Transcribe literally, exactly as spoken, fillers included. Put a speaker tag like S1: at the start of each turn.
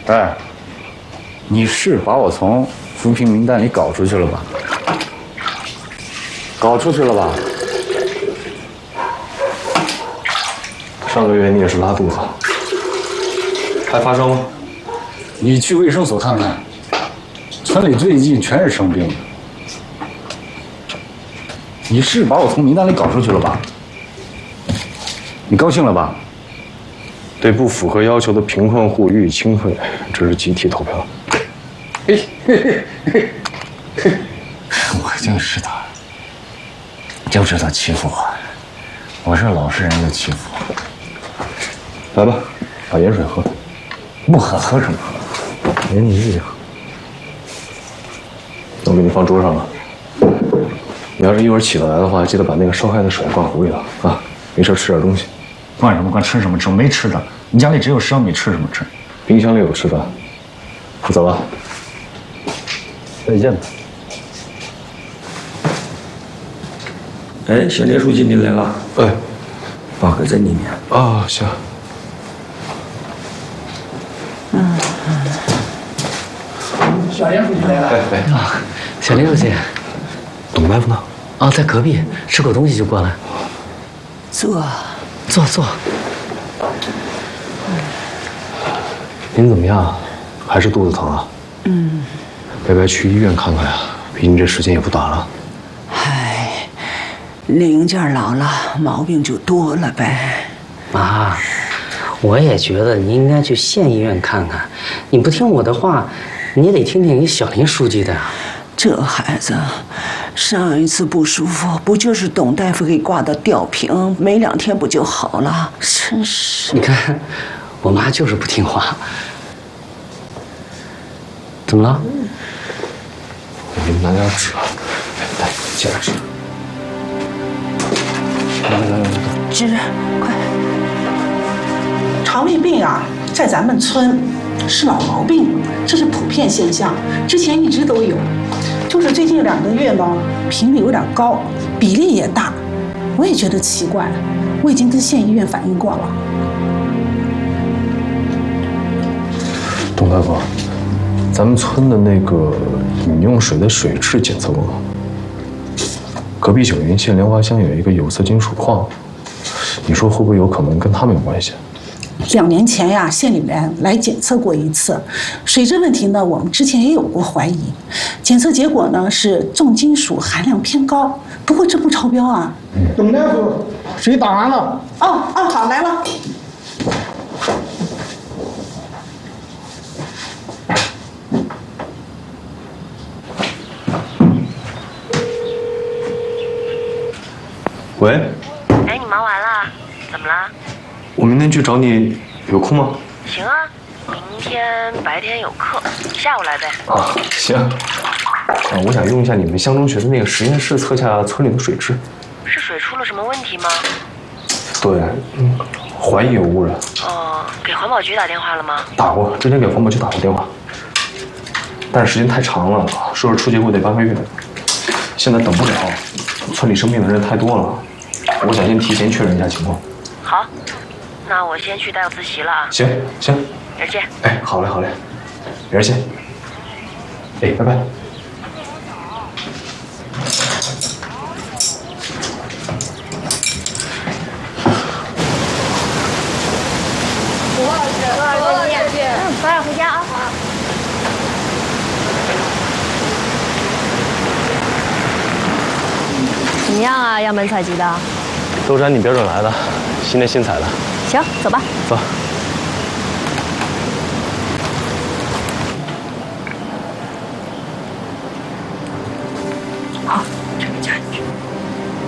S1: 哎，你是把我从扶贫名单里搞出去了吧？搞出去了吧？
S2: 上个月你也是拉肚子，还发烧吗？
S1: 你去卫生所看看，村里最近全是生病的。你是把我从名单里搞出去了吧？你高兴了吧？
S2: 对不符合要求的贫困户予以清退，这是集体投票。
S1: 嘿嘿嘿嘿嘿，我就是的，就知道欺负我。我是老实人就欺负我。
S2: 来吧，把盐水喝。
S1: 不喝喝什么喝？
S2: 没你力量。我给你放桌上了。你要是一会儿起得来的话，记得把那个烧开的水灌壶里了啊！没事吃点东西。
S1: 灌什么灌？吃什么吃？我没吃的。你家里只有烧米，吃什么吃？
S2: 冰箱里有吃的。我走了。再见吧。
S3: 哎，小聂书记您来了。
S2: 哎，
S3: 宝哥在里面。
S2: 啊，行。
S4: 嗯。小聂书记来了。
S2: 哎哎
S5: 啊，小聂书记。
S2: 董大夫呢？
S5: 啊，在隔壁吃口东西就过来。
S4: 坐。
S5: 坐坐。
S2: 您怎么样？还是肚子疼啊？
S4: 嗯。
S2: 该不该去医院看看呀？毕竟这时间也不短了。
S4: 唉，零件老了，毛病就多了呗。
S5: 妈，我也觉得你应该去县医院看看。你不听我的话，你也得听听你小林书记的。
S4: 这孩子，上一次不舒服，不就是董大夫给挂到吊瓶，没两天不就好了？真是。
S5: 你看，我妈就是不听话。怎么了？
S2: 我给你拿点纸，来，接点纸。来来来来来，
S4: 纸，快！
S6: 肠胃病啊，在咱们村是老毛病，这是普遍现象，之前一直都有，就是最近两个月呢，频率有点高，比例也大，我也觉得奇怪，我已经跟县医院反映过了。
S2: 董大夫。咱们村的那个饮用水的水质检测过吗？隔壁九云县莲花乡有一个有色金属矿，你说会不会有可能跟他们有关系？
S6: 两年前呀，县里面来检测过一次，水质问题呢，我们之前也有过怀疑，检测结果呢是重金属含量偏高，不过这不超标啊。
S7: 嗯、董大夫，水打完了。
S6: 哦哦，好，来了。
S2: 喂，
S8: 哎，你忙完了？怎么了？
S2: 我明天去找你，有空吗？
S8: 行啊，明天白天有课，下午来呗。
S2: 啊，行。啊，我想用一下你们乡中学的那个实验室测下村里的水质。
S8: 是水出了什么问题吗？
S2: 对，嗯，怀疑有污染。
S8: 哦，给环保局打电话了吗？
S2: 打过，之前给环保局打过电话，但是时间太长了，说是出结果得半个月，现在等不了，村里生病的人太多了。我想先提前确认一下情况。
S8: 好，那我先去带个自习了啊。
S2: 行行，
S8: 明儿见。
S2: 哎，好嘞好嘞，明儿见。哎，拜拜。
S9: 五号线，五号线，嗯，早点回家啊。好。怎么样啊？样本采集的？
S2: 都是按你标准来的，新的新采的。
S9: 行，走吧。
S2: 走。